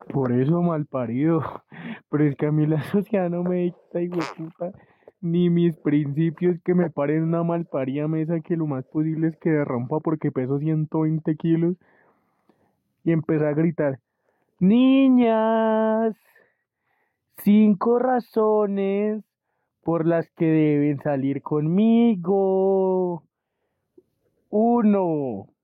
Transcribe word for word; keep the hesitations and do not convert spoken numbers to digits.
Por eso mal parido. Pero es que a mí la sociedad no me dicta, puta, ni mis principios que me paren una malparida mesa que lo más posible es que derrumpa porque peso ciento veinte kilos y empecé a gritar, niñas, cinco razones por las que deben salir conmigo. Uno,